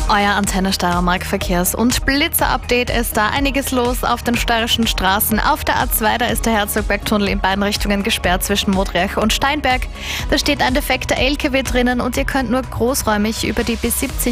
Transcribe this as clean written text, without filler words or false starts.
Euer Antenne Steiermark Verkehrs- und Blitzer-Update ist da. Einiges los auf den steirischen Straßen. Auf der A2, da ist der Herzogbergtunnel in beiden Richtungen gesperrt zwischen Modriach und Steinberg. Da steht ein defekter LKW drinnen und ihr könnt nur großräumig über die B70